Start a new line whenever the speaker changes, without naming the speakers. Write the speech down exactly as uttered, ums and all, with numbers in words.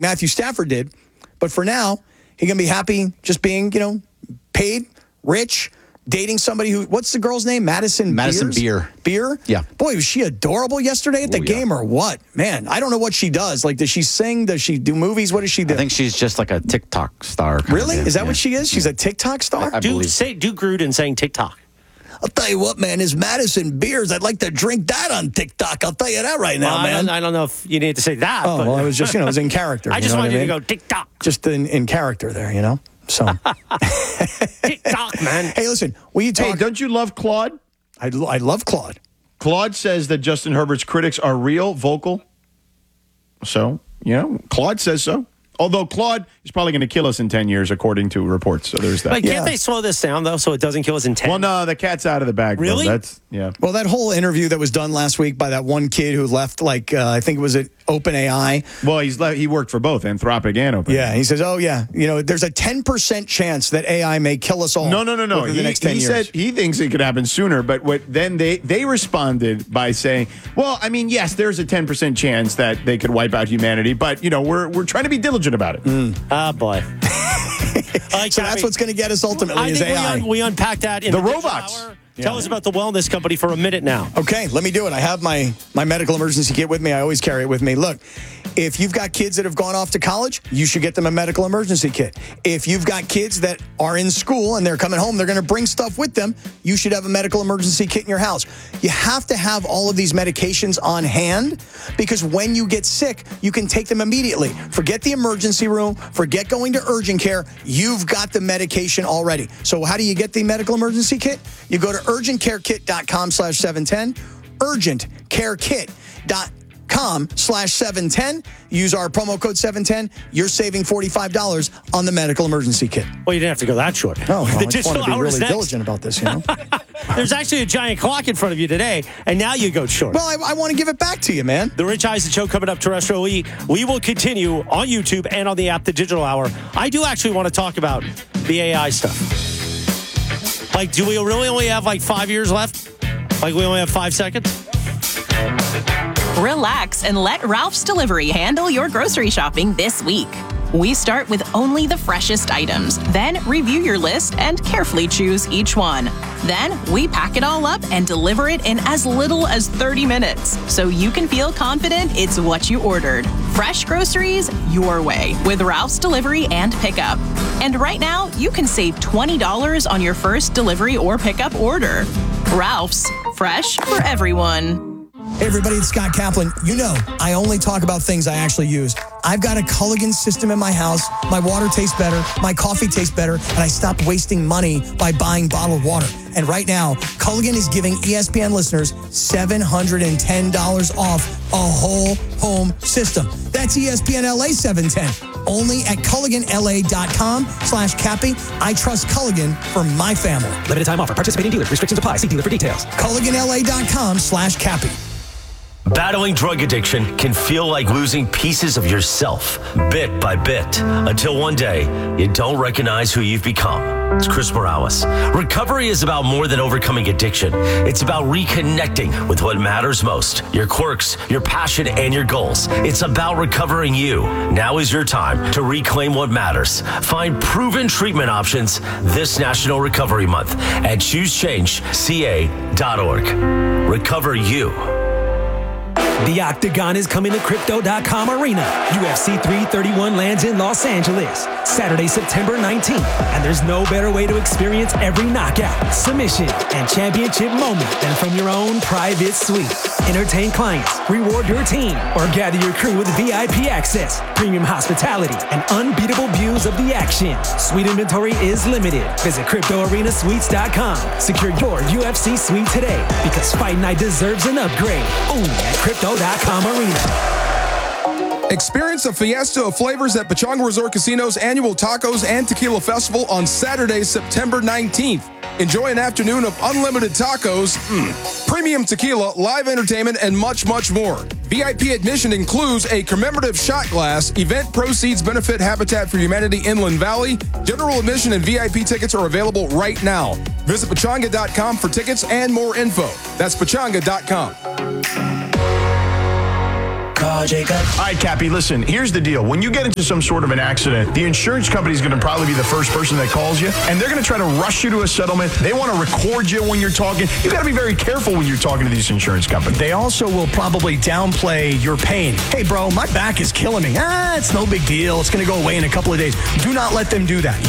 Matthew Stafford did. But for now, he's going to be happy just being, you know, paid, rich, dating somebody who, what's the girl's name? Madison
Madison
Beers?
Beer.
Beer?
Yeah.
Boy, was she adorable yesterday at the
Ooh,
game
yeah.
or what? Man, I don't know what she does. Like, does she sing? Does she do movies? What does she do?
I think she's just like a TikTok star.
Really?
Of,
Is that
yeah.
what she is? She's a TikTok star?
I, I
Duke,
believe.
say, Duke Gruden saying TikTok.
I'll tell you what, man, is Madison Beers. I'd like to drink that on TikTok. I'll tell you that right now,
Well, I,
man.
don't, I don't know if you need to say that.
Oh,
but
well, it was just, you know, it was in character.
I
you
just
know
wanted
what I
you
mean?
to go TikTok.
Just in, in character there, you know? So.
TikTok, man.
Hey, listen, will you talk?
Hey, don't you love Claude?
I, I love Claude.
Claude says that Justin Herbert's critics are real, vocal. So, you know, Claude says so. Although Claude is probably going to kill us in ten years, according to reports. So there's that.
But can't
Yeah.
they slow this down, though, so it doesn't kill us in ten?
Well, no, the cat's out of the bag.
Really?
Though. That's, yeah.
Well, that whole interview that was done last week by that one kid who left, like, uh, I think it was at OpenAI.
Well, he's le- he worked for both Anthropic and OpenAI.
Yeah, he says, oh, yeah, you know, there's a ten percent chance that A I may kill us all.
No, no, no, no.
Within
He,
the next ten
he
years.
said he thinks it could happen sooner, but what then they, they responded by saying, well, I mean, yes, there's a ten percent chance that they could wipe out humanity, but, you know, we're we're trying to be diligent about it.
Mm.
Ah, boy. Like,
so that's what's going to get us ultimately
I
is
think
A I.
we, un- we unpacked that in
The
the, digital
robots.
hour. Tell us about the wellness company for a minute now.
Okay, let me do it. I have my, my medical emergency kit with me. I always carry it with me. Look, if you've got kids that have gone off to college, you should get them a medical emergency kit. If you've got kids that are in school and they're coming home, they're going to bring stuff with them, you should have a medical emergency kit in your house. You have to have all of these medications on hand because when you get sick, you can take them immediately. Forget the emergency room. Forget going to urgent care. You've got the medication already. So how do you get the medical emergency kit? You go to urgent care kit dot com slash seven ten, urgent care kit dot com slash seven ten. Use our promo code seven ten. You're saving forty-five dollars on the medical emergency kit.
Well, you didn't have to go that short.
Oh, well,
the
I just want
digital
to be
hour is
really
next.
diligent about this, you know?
There's actually a giant clock in front of you today, and now you go short.
Well, I, I want to give it back to you, man.
The Rich Eisen Show coming up terrestrially. We will continue on YouTube and on the app, The Digital Hour. I do actually want to talk about the A I stuff. Like, do we really only have like five years left? Like, we only have five seconds?
Relax and let Ralph's Delivery handle your grocery shopping this week. We start with only the freshest items, then review your list and carefully choose each one. Then we pack it all up and deliver it in as little as thirty minutes, so you can feel confident it's what you ordered. Fresh groceries your way with Ralph's Delivery and Pickup. And right now, you can save twenty dollars on your first delivery or pickup order. Ralph's, fresh for everyone.
Hey, everybody, it's Scott Kaplan. You know, I only talk about things I actually use. I've got a Culligan system in my house. My water tastes better. My coffee tastes better. And I stopped wasting money by buying bottled water. And right now, Culligan is giving E S P N listeners seven hundred ten dollars off a whole home system. That's E S P N L A seven ten. Only at Culligan L A dot com slash Cappy. I trust Culligan for my family.
Limited time offer. Participating dealers. Restrictions apply. See dealer for details.
Culligan L A dot com slash Cappy.
Battling drug addiction can feel like losing pieces of yourself, bit by bit, until one day you don't recognize who you've become. It's Chris Morales. Recovery is about more than overcoming addiction. It's about reconnecting with what matters most, your quirks, your passion, and your goals. It's about recovering you. Now is your time to reclaim what matters. Find proven treatment options this National Recovery Month at choose change C A dot org. Recover you.
The Octagon is coming to Crypto dot com Arena. U F C three thirty-one lands in Los Angeles, Saturday, September nineteenth. And there's no better way to experience every knockout, submission, and championship moment than from your own private suite. Entertain clients, reward your team, or gather your crew with V I P access, premium hospitality, and unbeatable views of the action. Suite inventory is limited. Visit Crypto Arena Suites dot com. Secure your U F C suite today because Fight Night deserves an upgrade. Only at Crypto dot com Arena.
Experience a fiesta of flavors at Pechanga Resort Casino's annual Tacos and Tequila Festival on Saturday, September nineteenth. Enjoy an afternoon of unlimited tacos, mm, premium tequila, live entertainment, and much, much more. V I P admission includes a commemorative shot glass. Event proceeds benefit Habitat for Humanity Inland Valley. General admission and V I P tickets are available right now. Visit Pechanga dot com for tickets and more info. That's Pechanga dot com.
call Jacob.
All right, Cappy, listen, here's the deal. When you get into some sort of an accident, the insurance company is going to probably be the first person that calls you, and they're going to try to rush you to a settlement. They want to record you when you're talking. You got to be very careful when you're talking to these insurance companies.
They also will probably downplay your pain. Hey, bro, my back is killing me. Ah, it's no big deal. It's going to go away in a couple of days. Do not let them do that.